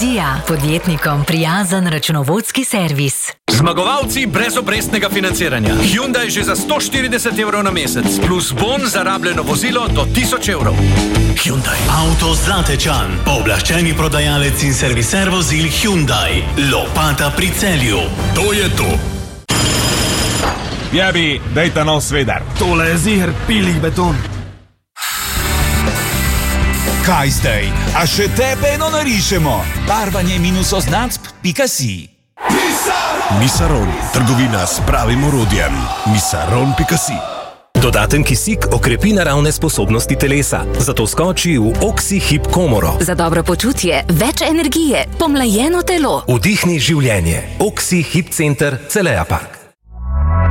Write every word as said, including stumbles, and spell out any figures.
Energija, podjetnikom prijazen računovodski servis. Zmagovalci brez obrestnega financiranja. Hyundai že za sto štirideset evrov na mesec, plus bon za rabljeno vozilo do tisoč evrov. Hyundai. Avto Zlatečan, pooblaščeni prodajalec in serviser vozil Hyundai. Lopata pri Celju. To je to. Jabi, dejta nov svedar. Tole je ziher pilih beton. Kaj zdaj? A še tebe eno narišemo? Barvanje minus oznacb pika si. Misaron, trgovina s pravim orodjem. Misaron pika si. Dodaten kisik okrepi naravne sposobnosti telesa, zato skoči v Oxi-Hip komoro. Za dobro počutje, več energije, pomlajeno telo. Vdihni življenje. Oxi-Hip center Celeja Park.